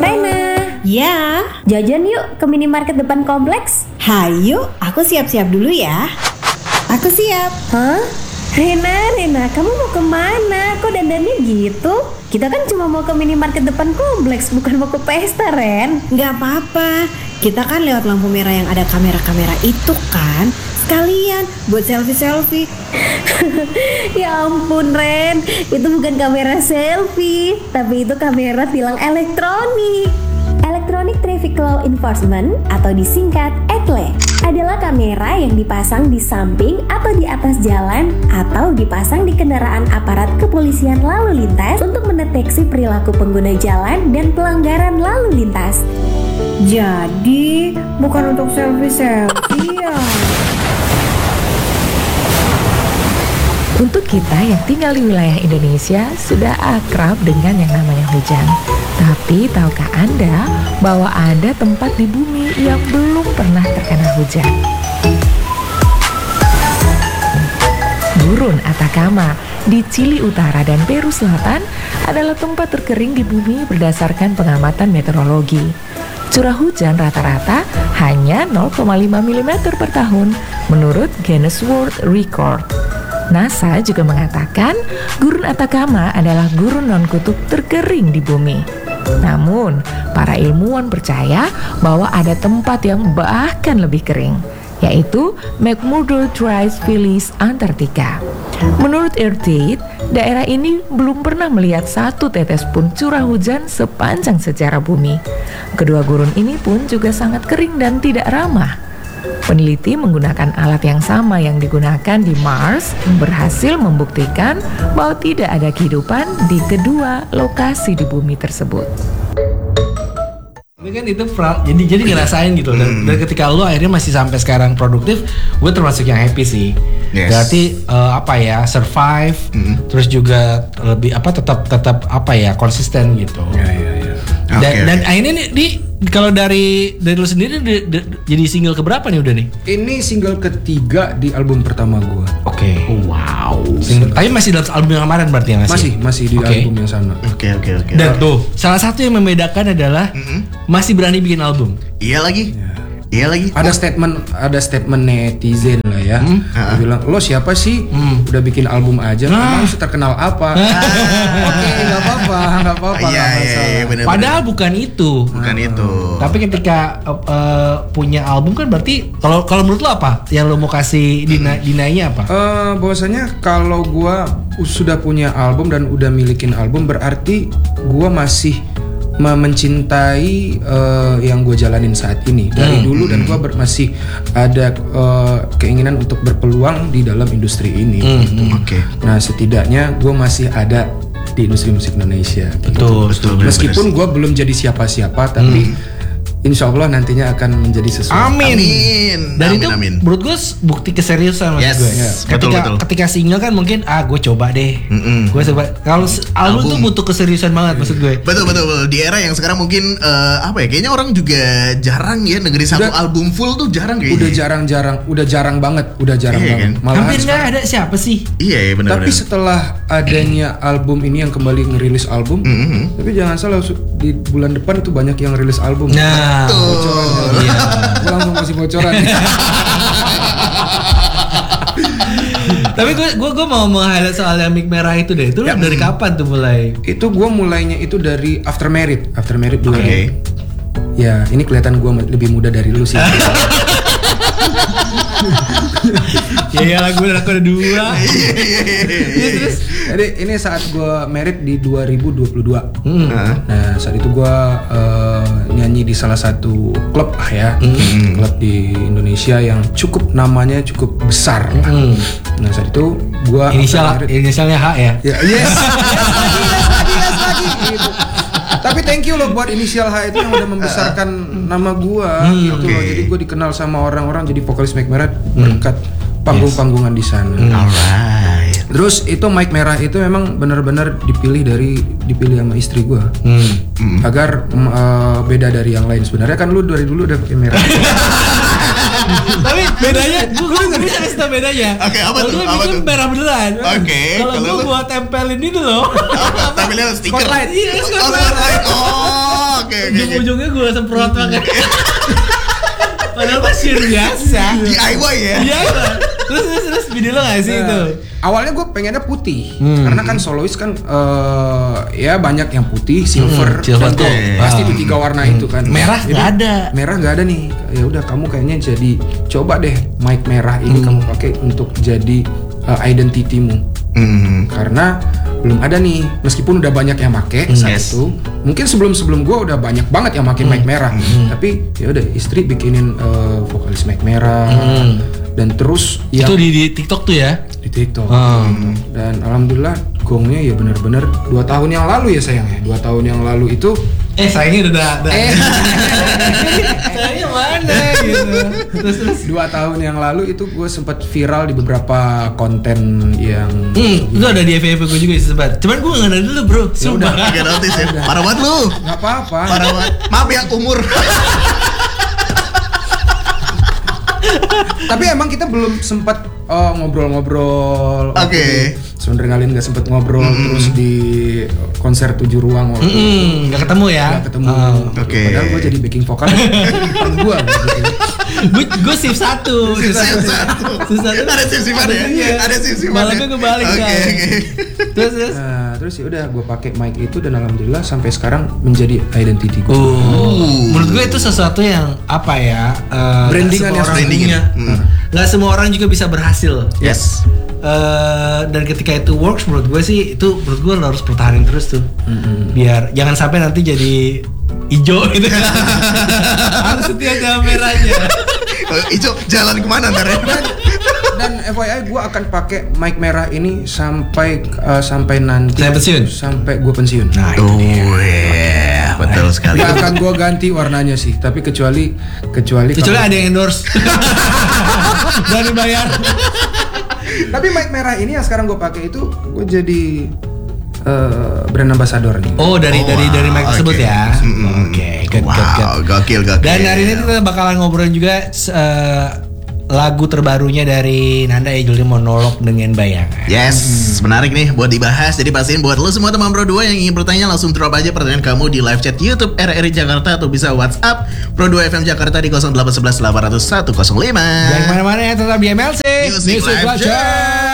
Rena, Ya, jajan yuk ke minimarket depan kompleks. hayu, aku siap-siap dulu ya. Aku siap. Hah? Rena, kamu mau kemana? Kok dandannya gitu? Kita kan cuma mau ke minimarket depan kompleks, bukan mau ke pesta, Ren. Nggak apa-apa, kita kan lewat lampu merah yang ada kamera-kamera itu kan. Sekalian buat selfie-selfie. Ya ampun, Ren. Itu bukan kamera selfie, tapi itu kamera tilang elektronik. Electronic Traffic Law Enforcement atau disingkat ETLE adalah kamera yang dipasang di samping atau di atas jalan atau dipasang di kendaraan aparat kepolisian lalu lintas untuk mendeteksi perilaku pengguna jalan dan pelanggaran lalu lintas. Jadi, bukan untuk selfie-selfie ya. Untuk kita yang tinggal di wilayah Indonesia sudah akrab dengan yang namanya hujan. Tapi tahukah Anda bahwa ada tempat di bumi yang belum pernah terkena hujan? Gurun Atacama di Chili Utara dan Peru Selatan adalah tempat terkering di bumi berdasarkan pengamatan meteorologi. Curah hujan rata-rata hanya 0,5 mm per tahun menurut Guinness World Record. NASA juga mengatakan gurun Atacama adalah gurun non-kutub terkering di bumi. Namun, para ilmuwan percaya bahwa ada tempat yang bahkan lebih kering, yaitu McMurdo Trace Phyllis Antartika. Menurut Earthate, daerah ini belum pernah melihat satu tetes pun curah hujan sepanjang sejarah bumi. Kedua gurun ini pun juga sangat kering dan tidak ramah. Peneliti menggunakan alat yang sama yang digunakan di Mars berhasil membuktikan bahwa tidak ada kehidupan di kedua lokasi di bumi tersebut. Ini kan itu jadi ngerasain gitu dan ketika lo akhirnya masih sampai sekarang produktif, gue termasuk yang happy sih. Yes. Berarti survive, terus juga lebih tetap konsisten gitu. Dan akhirnya nih kalau dari lu sendiri jadi single keberapa nih udah nih? Ini single ketiga di album pertama gua. Oke. Wow. Tapi masih dalam album yang kemarin berarti ya Masih di album yang sama. Oke. Dan tuh salah satu yang membedakan adalah masih berani bikin album. Iya lagi. Ada statement netizen lah ya. Dia bilang, "Lo siapa sih? Udah bikin album aja, emang terkenal apa?" Oke, enggak apa-apa. Iya, bener. Padahal bukan itu. Tapi ketika punya album kan berarti kalau menurut lo apa? Yang lo mau kasih dinainya apa? Bahwasanya kalau gua sudah punya album dan udah milikin album berarti gua masih mencintai yang gue jalanin saat ini dari dulu dan gue masih ada keinginan untuk berpeluang di dalam industri ini. Oke. Nah setidaknya gue masih ada di industri musik Indonesia. Betul. Meskipun gue belum jadi siapa-siapa tapi insya Allah nantinya akan menjadi sesuatu. Amin. Dan amin. Menurut gue bukti keseriusan maksud gue. Ketika single kan mungkin gue coba deh. Gue coba. Kalau album tuh butuh keseriusan banget maksud gue. Betul. Di era yang sekarang mungkin kayaknya orang juga jarang ya dengerin satu album full tuh jarang kayaknya. Udah jarang banget. Kan? Hampir nggak ada siapa sih? Iya benar. Tapi setelah adanya album ini yang kembali ngerilis album, tapi jangan salah di bulan depan itu banyak yang rilis album. Bocoran. Iya. Gue langsung kasih bocoran. Tapi gue mau meng-highlight soal yang mic merah itu deh. Itu dari kapan tuh mulai? Itu gue mulainya itu dari After Married dulu. Oke. Ya, ini kelihatan gue lebih muda dari lu sih. Ya lagu ada dua. Terus jadi ini saat gue married di 2022. Nah saat itu gue nyanyi di salah satu klub klub di Indonesia yang namanya cukup besar. Nah saat itu gue inisialnya H ya. Yes lagi gitu. Tapi thank you loh buat inisial H itu yang udah membesarkan nama gua gitu loh. Jadi gua dikenal sama orang-orang jadi vokalis Mic Merah berkat panggung-panggungan di sana. Alright. Terus itu Mic Merah itu memang benar-benar dipilih sama istri gua. Agar beda dari yang lain. Sebenarnya kan lu dari dulu udah pakai merah. Tapi bedanya, gue bisa kasih tau bedanya. Oke, apa tuh? Kalau gue bikin merah beneran. Oke. Kalau gue buat tempelin itu loh. Tempelin stiker. Spotlight. Iya, spotlight. Oh, oke. ujung-ujungnya gue semprot banget. Padahal pasir biasa. DIY ya. Iya. Terus video lo gak sih itu? Awalnya gue pengennya putih, karena kan soloist kan ya banyak yang putih, silver, dan gold. Pasti itu 3 warna itu kan. Merah nggak ada. Merah nggak ada nih. Ya udah kamu kayaknya jadi coba deh mic merah ini kamu pakai untuk jadi identity-mu. Karena belum ada nih, meskipun udah banyak yang make saat itu. Mungkin sebelum gue udah banyak banget yang pakai mic merah. Tapi ya udah istri bikinin vokalis mic merah. Dan terus itu di TikTok tuh ya? Di TikTok. Dan alhamdulillah gongnya ya benar-benar 2 tahun yang lalu ya sayang ya. 2 tahun yang lalu itu sayangnya udah sayangnya mana gitu. Terus 2 tahun yang lalu itu gue sempat viral di beberapa konten yang itu ada di FYP gue juga sih sempat. Cuman gue nggak dulu bro. Sudah agak notice ya. Parah banget lu. Nggak apa-apa. Parah banget. Maaf ya umur. Tapi emang kita belum sempat ngobrol-ngobrol. Oke. Sondrengalin nggak sempet ngobrol terus di konser 7 ruang waktu nggak ketemu ya? Nggak ketemu. Oke. Padahal gue jadi backing vokal depan gue. Gue shift 1. Ada shift-shiftan ya? Ada shift-shiftan. Malah gue kebalik kan. Terus ya udah gue pakai mic itu dan alhamdulillah sampai sekarang menjadi identity gue. Menurut gue itu sesuatu yang apa ya? Brandingan yang punya. Nggak semua orang juga bisa berhasil. Yes. Dan ketika itu works menurut gue sih itu menurut gue lo harus pertahanin terus tuh. Biar jangan sampai nanti jadi hijau gitu. Harus setia sama merahnya. Hijau jalan kemana ntar ya? Dan FYI gue akan pakai mic merah ini sampai nanti sampai gue pensiun. Nah, iya, betul sekali. Gak akan gue ganti warnanya sih, tapi kecuali ada yang endorse dan dibayar. Tapi mic merah ini yang sekarang gue pakai itu gue jadi brand ambassador nih. Dari mic tersebut ya. Oke, good. Gokil. Dan hari ini kita bakalan ngobrolin juga lagu terbarunya dari Nanda ya, judulnya Monolog dengan Bayangan. Yes, menarik nih buat dibahas. Jadi pastiin buat lo semua teman Pro 2 yang ingin bertanya langsung drop aja pertanyaan kamu di live chat YouTube RRI Jakarta atau bisa WhatsApp Pro 2 FM Jakarta di 0811 800 105. Jangan kemana-mana ya, tetap di MLC Music Live Chat.